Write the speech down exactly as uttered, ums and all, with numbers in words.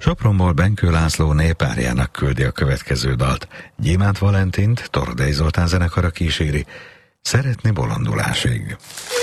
Sopronból Benkő László népárjának küldi a következő dalt. Gyémánt Valentint Tordai Zoltán zenekara kíséri, Szeretni bolondulásig.